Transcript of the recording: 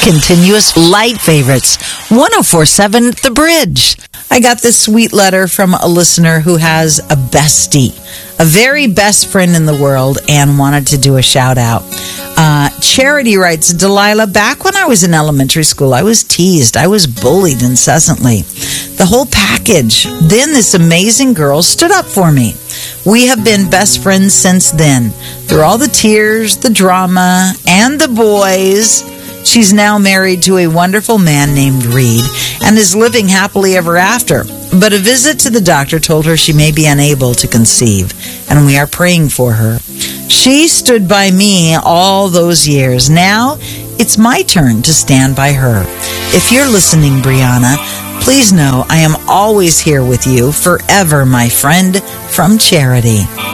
Continuous Light Favorites, 104.7 The Bridge. I got this sweet letter from a listener who has a bestie, a very best friend in the world, and wanted to do a shout out. Charity writes, Delilah, back when I was in elementary school, I was teased. I was bullied incessantly. The whole package. Then this amazing girl stood up for me. We have been best friends since then. Through all the tears, the drama, and the boys, she's now married to a wonderful man named Reed and is living happily ever after. But a visit to the doctor told her she may be unable to conceive, and we are praying for her. She stood by me all those years. Now, it's my turn to stand by her. If you're listening, Brianna, please know I am always here with you forever, my friend, from Charity.